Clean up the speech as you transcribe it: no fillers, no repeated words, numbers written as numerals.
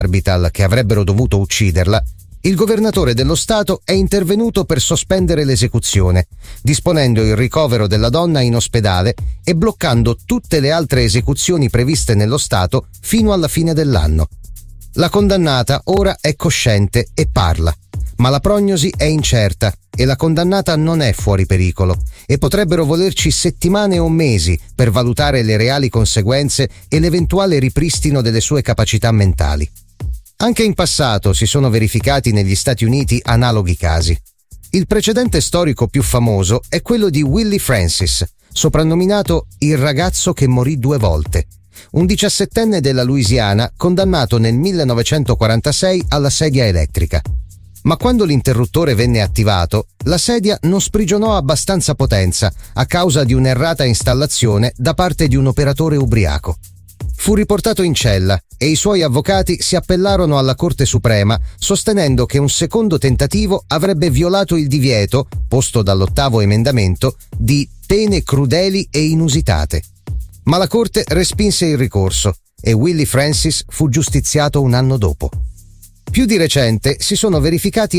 Orbital che avrebbero dovuto ucciderla, il governatore dello Stato è intervenuto per sospendere l'esecuzione, disponendo il ricovero della donna in ospedale e bloccando tutte le altre esecuzioni previste nello Stato fino alla fine dell'anno. La condannata ora è cosciente e parla, ma la prognosi è incerta e la condannata non è fuori pericolo e potrebbero volerci settimane o mesi per valutare le reali conseguenze e l'eventuale ripristino delle sue capacità mentali. Anche in passato si sono verificati negli Stati Uniti analoghi casi. Il precedente storico più famoso è quello di Willie Francis, soprannominato il ragazzo che morì 2 volte, un 17enne della Louisiana condannato nel 1946 alla sedia elettrica. Ma quando l'interruttore venne attivato, la sedia non sprigionò abbastanza potenza a causa di un'errata installazione da parte di un operatore ubriaco. Fu riportato in cella e i suoi avvocati si appellarono alla Corte Suprema sostenendo che un secondo tentativo avrebbe violato il divieto, posto dall'8º emendamento, di pene crudeli e inusitate. Ma la Corte respinse il ricorso e Willie Francis fu giustiziato un anno dopo. Più di recente si sono verificati